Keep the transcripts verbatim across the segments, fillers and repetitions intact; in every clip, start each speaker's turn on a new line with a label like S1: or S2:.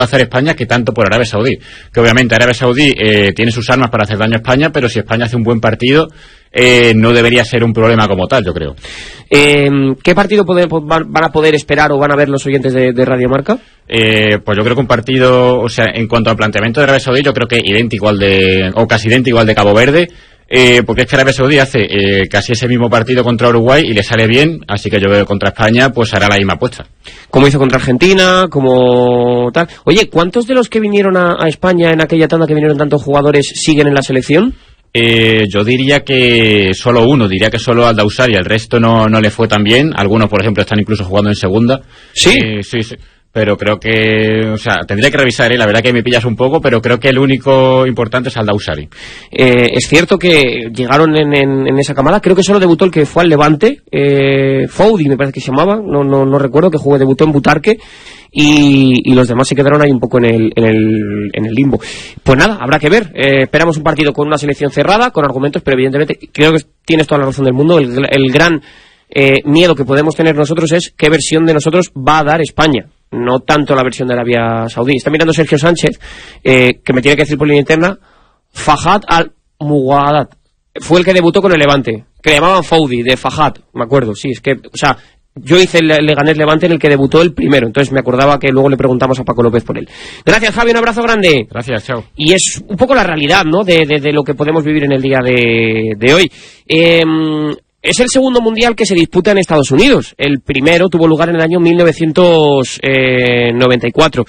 S1: hacer España que tanto por Arabia Saudí, que obviamente Arabia Saudí eh, tiene sus armas para hacer daño a España, pero si España hace un buen partido eh, no debería ser un problema como tal, yo creo.
S2: Eh, ¿Qué partido poder, van a poder esperar o van a ver los oyentes de, de Radio Marca?
S1: Eh, pues yo creo que un partido, o sea, en cuanto al planteamiento de Arabia Saudí, yo creo que idéntico al de, o casi idéntico al de Cabo Verde. Eh, porque es que Arabia Saudí hace eh, casi ese mismo partido contra Uruguay y le sale bien, así que yo veo que contra España pues hará la misma apuesta.
S2: Como hizo contra Argentina, como tal. Oye, ¿cuántos de los que vinieron a, a España en aquella tanda que vinieron tantos jugadores siguen en la selección?
S1: Eh, yo diría que solo uno, diría que solo al Dausari, el resto no, no le fue tan bien. Algunos, por ejemplo, están incluso jugando en segunda.
S2: ¿Sí?
S1: Eh, sí, sí. Pero creo que, o sea, tendría que revisar, ¿eh? La verdad que me pillas un poco, pero creo que el único importante es Al-Dausari.
S2: Eh, es cierto que llegaron en, en, en esa camada, creo que solo debutó el que fue al Levante, eh, Foudi me parece que se llamaba, no, no, no recuerdo, que jugó, debutó en Butarque, y, y los demás se quedaron ahí un poco en el, en el, en el limbo. Pues nada, habrá que ver, eh, esperamos un partido con una selección cerrada, con argumentos, pero evidentemente, creo que tienes toda la razón del mundo, el, el gran eh, miedo que podemos tener nosotros es qué versión de nosotros va a dar España. No tanto la versión de Arabia Saudí. Está mirando Sergio Sánchez, eh, que me tiene que decir por línea interna, Fahad Al-Mughadad. Fue el que debutó con el Levante, que le llamaban Foudi, de Fahad, me acuerdo, sí, es que, o sea, yo hice el Leganés Levante en el que debutó el primero, entonces me acordaba que luego le preguntamos a Paco López por él. Gracias, Javi, un abrazo grande.
S1: Gracias, chao.
S2: Y es un poco la realidad, ¿no?, de, de, de lo que podemos vivir en el día de, de hoy. Eh... Es el segundo mundial que se disputa en Estados Unidos. El primero tuvo lugar en el año mil novecientos noventa y cuatro.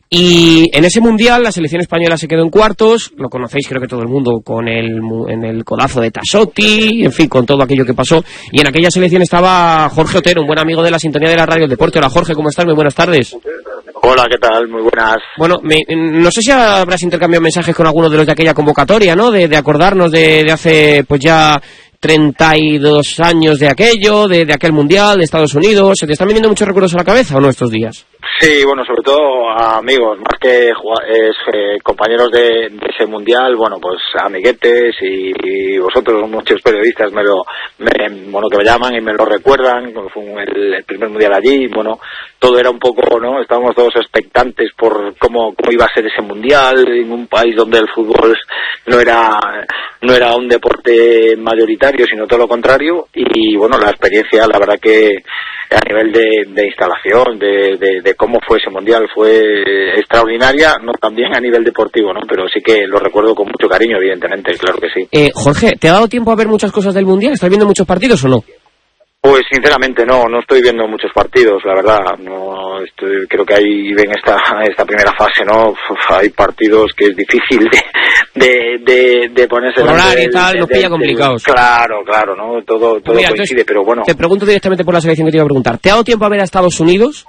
S2: Y en ese mundial la selección española se quedó en cuartos. Lo conocéis, creo que todo el mundo, con el, en el codazo de Tassotti, en fin, con todo aquello que pasó. Y en aquella selección estaba Jorge Otero, un buen amigo de la sintonía de la radio del deporte. Hola, Jorge, ¿cómo estás? Muy buenas tardes.
S3: Hola, ¿qué tal? Muy buenas.
S2: Bueno, me, no sé si habrás intercambiado mensajes con alguno de los de aquella convocatoria, ¿no? De, de acordarnos de, de hace, pues ya... treinta y dos años de aquello, de, de aquel mundial, de Estados Unidos. ¿Se te están viniendo muchos recuerdos a la cabeza o no estos días?
S3: Sí, bueno, sobre todo a amigos, más que es, eh, compañeros de, de ese mundial, bueno, pues amiguetes y, y vosotros, muchos periodistas, me lo, me, bueno, que me llaman y me lo recuerdan, fue un, el, el primer mundial allí, bueno, todo era un poco, ¿no? Estábamos todos expectantes por cómo, cómo iba a ser ese mundial en un país donde el fútbol no era, no era un deporte mayoritario, sino todo lo contrario, y bueno, la experiencia, la verdad que a nivel de, de instalación, de, de, de cómo fue ese mundial, fue extraordinaria, no también a nivel deportivo, ¿no? Pero sí que lo recuerdo con mucho cariño, evidentemente, claro que sí.
S2: Eh, Jorge, ¿te ha dado tiempo a ver muchas cosas del mundial? ¿Estás viendo muchos partidos o no?
S3: Pues sinceramente no, no estoy viendo muchos partidos, la verdad. No estoy, creo que ahí en esta esta primera fase, ¿no? Uf, hay partidos que es difícil de de de, de ponerse.
S2: Por horario y tal, nos pilla complicados.
S3: Claro, claro, no, todo todo
S2: Mira,
S3: coincide,
S2: entonces,
S3: pero bueno.
S2: Te pregunto directamente por la selección que te iba a preguntar. ¿Te ha dado tiempo a ver a Estados Unidos?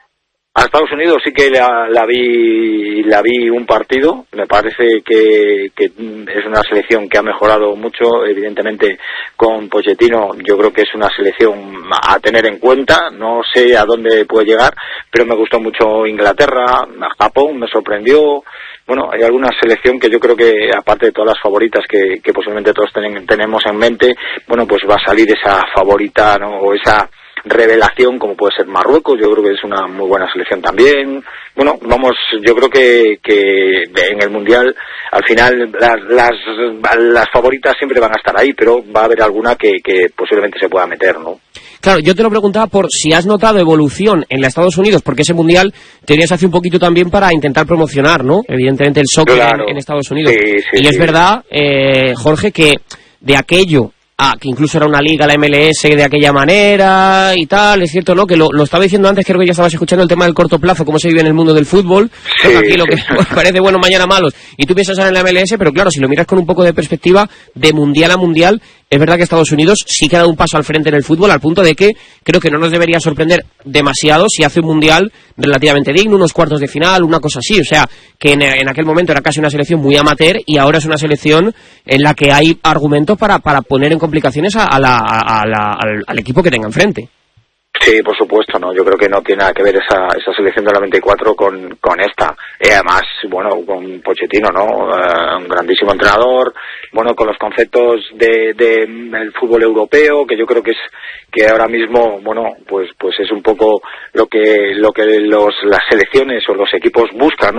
S3: A Estados Unidos sí que la, la vi la vi un partido. Me parece que, que es una selección que ha mejorado mucho. Evidentemente con Pochettino yo creo que es una selección a tener en cuenta. No sé a dónde puede llegar, pero me gustó mucho Inglaterra, Japón me sorprendió. Bueno, hay alguna selección que yo creo que, aparte de todas las favoritas que, que posiblemente todos ten, tenemos en mente, bueno, pues va a salir esa favorita, ¿no? O esa revelación como puede ser Marruecos. Yo creo que es una muy buena selección también. Bueno, vamos, yo creo que, que en el Mundial al final las, las las favoritas siempre van a estar ahí, pero va a haber alguna que, que posiblemente se pueda meter, ¿no?
S2: Claro, yo te lo preguntaba por si has notado evolución en los Estados Unidos, porque ese Mundial tenías hace un poquito también para intentar promocionar, ¿no? Evidentemente el soccer
S3: claro.
S2: en, en Estados Unidos.
S3: Sí, sí,
S2: y es
S3: sí.
S2: verdad, eh, Jorge, que de aquello Ah, que incluso era una liga, la M L S, de aquella manera y tal, es cierto, ¿no? Que lo, lo estaba diciendo antes, creo que ya estabas escuchando el tema del corto plazo, cómo se vive en el mundo del fútbol.
S3: Sí,
S2: Creo que aquí lo que
S3: sí.
S2: parece bueno, mañana malos. Y tú piensas ahora en la M L S, pero claro, si lo miras con un poco de perspectiva, de mundial a mundial, es verdad que Estados Unidos sí que ha dado un paso al frente en el fútbol, al punto de que creo que no nos debería sorprender demasiado si hace un mundial relativamente digno, unos cuartos de final, una cosa así. O sea, que en, en aquel momento era casi una selección muy amateur y ahora es una selección en la que hay argumentos para, para poner en complicaciones a, a la, a la, al, al equipo que tenga enfrente.
S3: Sí, por supuesto, no. Yo creo que no tiene nada que ver esa esa selección del noventa y cuatro con con esta. Y además, bueno, con Pochettino, ¿no? Uh, un grandísimo entrenador. Bueno, con los conceptos de, de el fútbol europeo, que yo creo que es que ahora mismo, bueno, pues pues es un poco lo que lo que los las selecciones o los equipos buscan, ¿no?